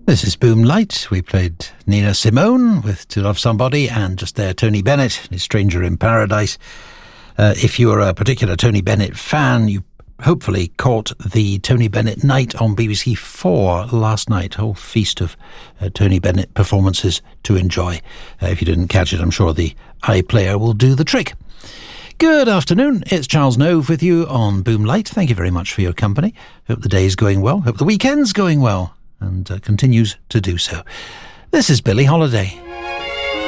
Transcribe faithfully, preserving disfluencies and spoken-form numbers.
This is Boom Light. We played Nina Simone with To Love Somebody, and just there Tony Bennett, his Stranger in Paradise. Uh, if you are a particular Tony Bennett fan, you hopefully caught the Tony Bennett night on B B C four last night. Whole feast of uh, Tony Bennett performances to enjoy. Uh, if you didn't catch it, I'm sure the iPlayer will do the trick. Good afternoon, it's Charles Nove with you on Boom Light. Thank you very much for your company. Hope the day's going well, hope the weekend's going well, and uh, continues to do so. This is Billie Holiday.